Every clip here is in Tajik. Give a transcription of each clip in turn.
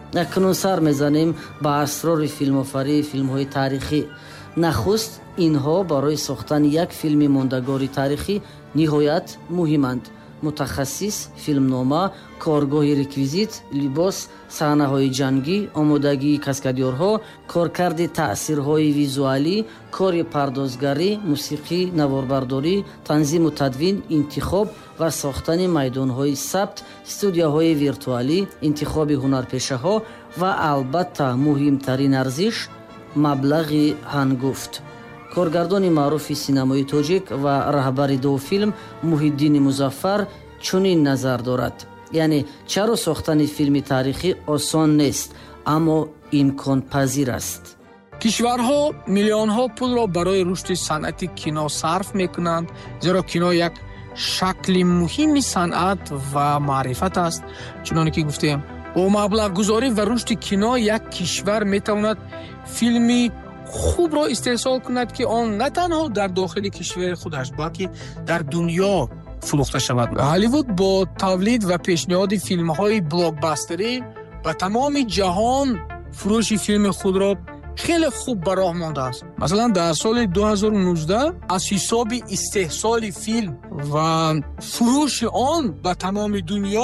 акнун сар мезанем ба асрори филмофарии филмҳои тарихӣ. нахуст инҳо барои сохтани як филми мондагори тарихӣ ниҳоят муҳиманд. мутахассис, филмнома, коргоҳи реквизит, либос, саҳнаҳои ҷангӣ, омодагии каскадёрҳо, коркарди таъсирҳои визуалӣ, кори пардозгарӣ, мусиқӣ, наворбардорӣ, танзиму тадвин, интихоб ва сохтани майдонҳои сабт, студияҳои виртуалӣ, интихоби ҳунарпешаҳо ва албатта муҳимтарин арзиш маблағи ҳангуфт. коргардони маъруфи синамои тоҷик ва раҳбари Дофилм Муҳиддини Музаффар чунин назар дорад: яъне чаро сохтани филми тарихӣ осон нест, аммо имконпазир аст. кишварҳо миллионҳо пулро барои рушди санъати кино сарф мекунанд, зеро кино як шакли муҳими санъат ва маърифат аст. чуноне ки гуфтем, бо маблағгузорӣ ва рушди кино як кишвар метавонад филми хубро истеҳсол кунад, ки он на танҳо дар дохили кишвари худаш, балки дар дунё фурӯхта шавад. Ҳолливуд бо тавлид ва пешниҳоди филмҳои блокбастерӣ ба тамоми ҷаҳон фурӯши филми худро хеле хуб ба роҳ мондааст. Масалан, дар соли 2019 аз ҳисоби истеҳсоли филм ва фурӯши он ба тамоми дунё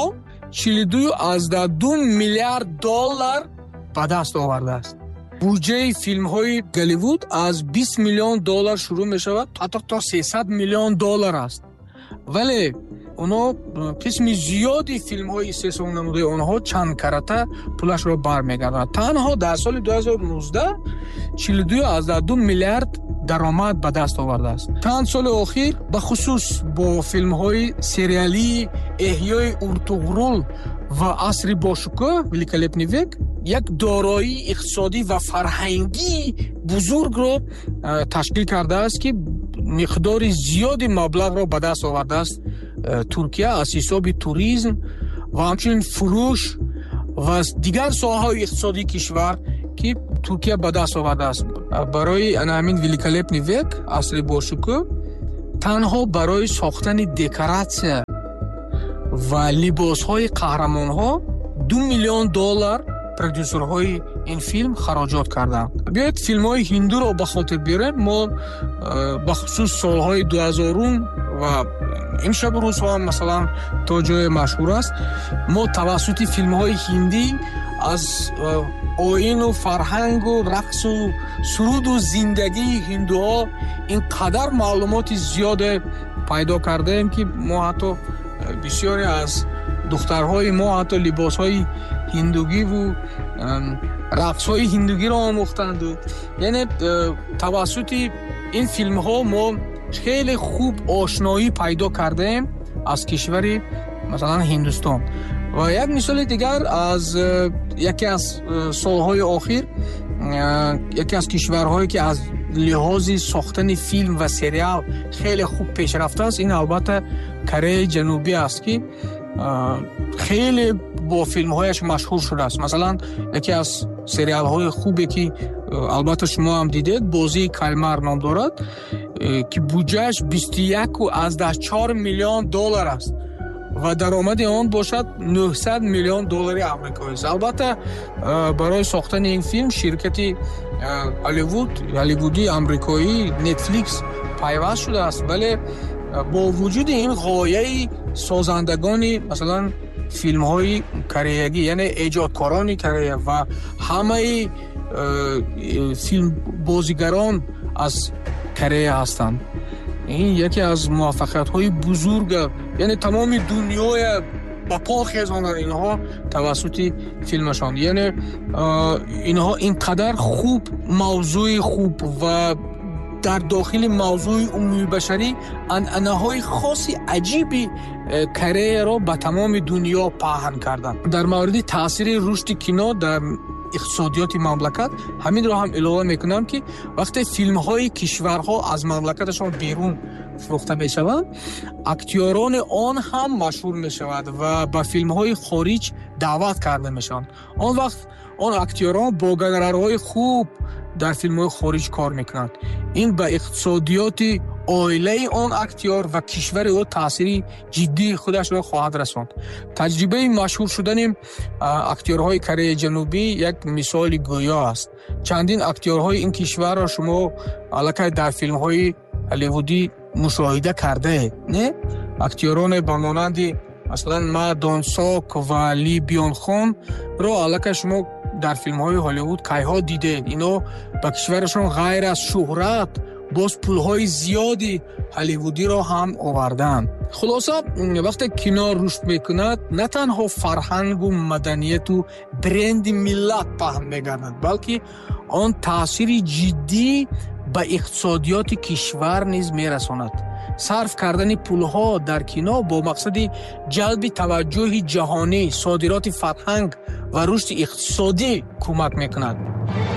$42 миллиард ба даст овардааст. буҷаи филмҳои Голливуд аз $20 миллион шурӯъ мешавад, ҳатто то $300 миллион аст. вале онҳо қисми зиёди филмҳои истеҳсол намудаи онҳо чанд карата пулашро бармегардонад. танҳо дар соли 2019 $42 миллиард даромад ба даст овардааст. чанд соли охир ба хусус бо филмҳои сериалӣ эҳёи уртуғрул ва асри бошукӯҳ великолепный век як дороии иқтисодӣ ва фарҳангии бузургро ташкил кардааст, ки миқдори зиёди маблағро ба даст овардааст Туркия аз ҳисоби туризм ва ҳамчунин фурӯш ва дигар соҳаҳои иқтисодии кишвар, ки Туркия ба даст овардааст. барои ҳамин великолепный век асри бошукӯҳ танҳо барои сохтани декоратсия ва либосҳои қаҳрамонҳо $2 миллион продюсерҳои ин филм хароҷот карданд. биёед филмҳои ҳиндуро ба хотир биёрем. мо ба хусус солҳои 2000 ва имшабу рӯзҳо ҳам масалан то ҷое машҳур аст, мо тавассути филмҳои ҳиндӣ аз оину фарҳангу рақсу суруду зиндагии ҳиндуҳо ин қадар маълумоти зиёде пайдо кардаем, ки мо ҳатто бисёре аз духтарҳои мо ҳатто либосҳои ҳиндугиву рақсҳои ҳиндугиро омӯхтанду. яъне тавассути ин филмҳо мо хеле хуб ошноӣ пайдо кардаем аз кишвари масалан Ҳиндустон. ва як мисоли дигар аз яке аз солҳои охир, яке аз кишварҳое ки аз лиҳози сохтани филм ва сериал хеле хуб пешрафтааст, ин албатта Кореяи Ҷанубӣ аст, ки хеле бо филмҳояш машҳур шудааст. масалан, яке аз сериалҳои хубе, ки албатта шумо ҳам дидед, Бозии кальмар ном дорад, ки буҷааш $21.4 миллион аст ва даромади он бошад $900 миллион амрикоист. албатта барои сохтани ин филм ширкати ҳолливудии амрикоӣ Netflix пайваст шудааст, вале бо вуҷуди ин ғояи созандагони масалан филмҳои кореягӣ, яъне эҷодкорони Корея ва ҳамаи филмбозигарон аз Корея ҳастанд. ин яке аз муваффақиятҳои бузурга, яъне тамоми дунёя ба по хезонанд инҳо тавассути филмашон. яъне инҳо ин қадар хуб мавзӯи хуб ва дар дохили мавзӯи умумибашарӣ анъанаҳои хоси аҷиби Кореяро ба тамоми дунё паҳн карданд. дар мавриди таъсири рушди кино дар иқтисодиёти мамлакат ҳаминро ҳам илова мекунам, ки вақте филмҳои кишварҳо аз мамлакаташон берун фурӯхта мешаванд, актёрони он ҳам машҳур мешавад ва ба филмҳои хориҷ даъват карда мешаванд. он вақт он актёрон бо гонорарҳои хуб дар филмҳои хориҷ кор мекунанд. ин ба иқтисодиёти оилаи он актёр ва кишвари ӯ таъсири ҷиддии худашро хоҳад расонд. Таҷрибаи машҳур шудани актёрҳои Кореяи Ҷанубӣ як мисоли гӯё аст. Чандин актёрҳои ин кишварро шумо аллакай дар филмҳои ҳолливудӣ мушоҳида кардаед, не? Актёроне ба монанди масалан Ма Дон Сок ва Ли Бён Хонро аллакай шумо дар филмҳои Ҳолливуд кайҳо дидед. Ино ба кишварашон ғайр аз шӯҳрат боз пулҳои зиёди ҳолливудиро ҳам оварданд. Хулоса, вақте кино рушд мекунад, на танҳо фарҳангу маданияту бренди миллат паҳн мегардад, балки он таъсири ҷиддӣ ба иқтисодиёти кишвар низ мерасонад. Сарф кардани пулҳо дар кино бо мақсади ҷалби таваҷҷӯҳи ҷаҳонӣ, содироти фарҳанг ва рушди иқтисодӣ кӯмак мекунад.